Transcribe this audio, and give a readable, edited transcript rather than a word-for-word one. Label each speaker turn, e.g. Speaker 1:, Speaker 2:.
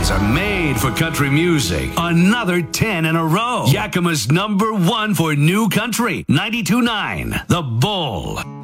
Speaker 1: songs are made for country music. Another 10 in a row. Yakima's #1 for new country. 92.9 The Bull.